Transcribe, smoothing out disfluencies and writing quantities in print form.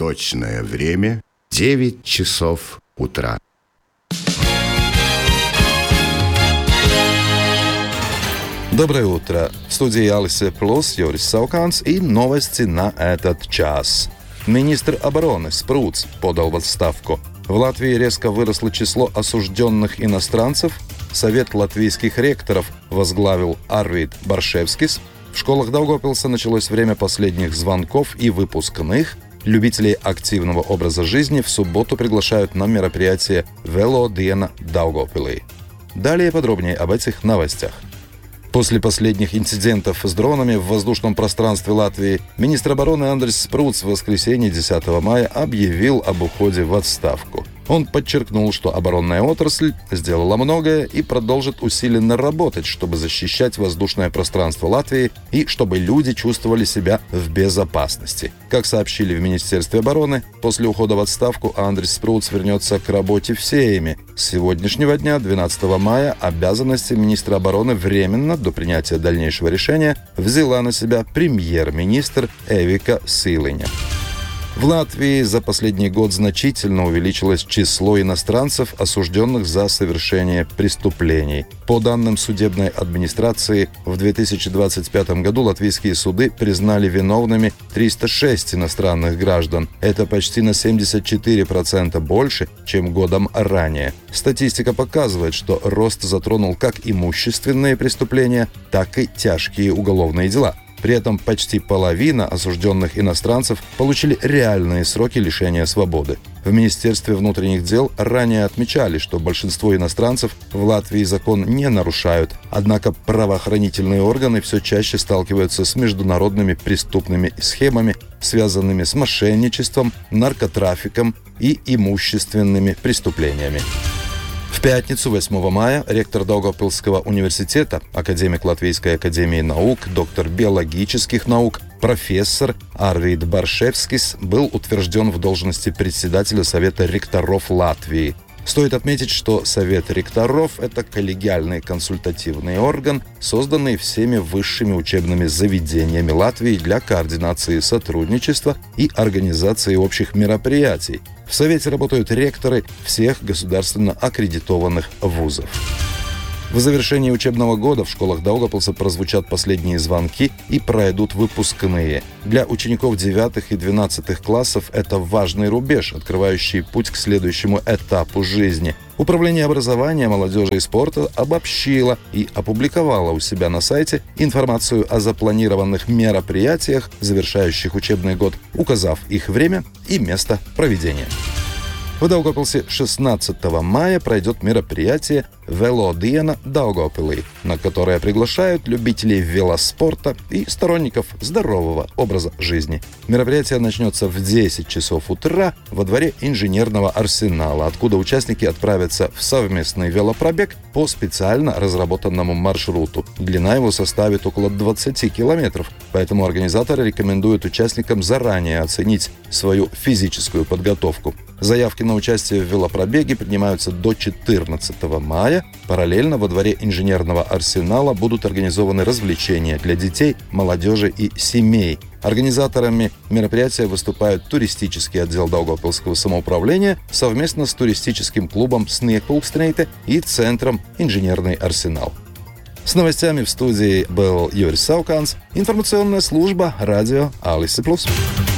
Точное время 9 часов утра. Доброе утро. В студии Алисы Плюс Юрис Сауканс и новости на этот час. Министр обороны Спруц подал в отставку. В Латвии резко выросло число осужденных иностранцев. Совет латвийских ректоров возглавил Арвид Баршевскис. В школах Даугавпилса началось время последних звонков и выпускных. Любителей активного образа жизни в субботу приглашают на мероприятие «Велодиена Даугавпилī». Далее подробнее об этих новостях. После последних инцидентов с дронами в воздушном пространстве Латвии министр обороны Андрис Спруц в воскресенье 10 мая объявил об уходе в отставку. Он подчеркнул, что оборонная отрасль сделала многое и продолжит усиленно работать, чтобы защищать воздушное пространство Латвии и чтобы люди чувствовали себя в безопасности. Как сообщили в Министерстве обороны, после ухода в отставку Андрис Спруц вернется к работе в Сейме. С сегодняшнего дня, 12 мая, обязанности министра обороны временно, до принятия дальнейшего решения, взяла на себя премьер-министр Эвика Силиņa. В Латвии за последний год значительно увеличилось число иностранцев, осужденных за совершение преступлений. По данным судебной администрации, в 2025 году латвийские суды признали виновными 306 иностранных граждан. Это почти на 74% больше, чем годом ранее. Статистика показывает, что рост затронул как имущественные преступления, так и тяжкие уголовные дела. При этом почти половина осужденных иностранцев получили реальные сроки лишения свободы. В Министерстве внутренних дел ранее отмечали, что большинство иностранцев в Латвии закон не нарушают, однако правоохранительные органы все чаще сталкиваются с международными преступными схемами, связанными с мошенничеством, наркотрафиком и имущественными преступлениями. В пятницу, 8 мая, ректор Даугавпилсского университета, академик Латвийской академии наук, доктор биологических наук, профессор Арвид Баршевскис был утвержден в должности председателя Совета ректоров Латвии. Стоит отметить, что Совет ректоров – это коллегиальный консультативный орган, созданный всеми высшими учебными заведениями Латвии для координации сотрудничества и организации общих мероприятий. В Совете работают ректоры всех государственно аккредитованных вузов. В завершении учебного года в школах Даугавпилса прозвучат последние звонки и пройдут выпускные. Для учеников 9 и 12 классов это важный рубеж, открывающий путь к следующему этапу жизни. Управление образования, молодежи и спорта обобщило и опубликовало у себя на сайте информацию о запланированных мероприятиях, завершающих учебный год, указав их время и место проведения. В Даугавпилсе 16 мая пройдет мероприятие «Велодиена Даугавпилī», на которое приглашают любителей велоспорта и сторонников здорового образа жизни. Мероприятие начнется в 10 часов утра во дворе инженерного арсенала, откуда участники отправятся в совместный велопробег по специально разработанному маршруту. Длина его составит около 20 километров, поэтому организаторы рекомендуют участникам заранее оценить свою физическую подготовку. Заявки на участие в велопробеге принимаются до 14 мая. Параллельно во дворе инженерного арсенала будут организованы развлечения для детей, молодежи и семей. Организаторами мероприятия выступают туристический отдел Даугавпилсского самоуправления совместно с туристическим клубом «Sniegpulkstneite» и центром «Инженерный арсенал». С новостями в студии был Юрис Сауканс, информационная служба радио Алисы Плюс.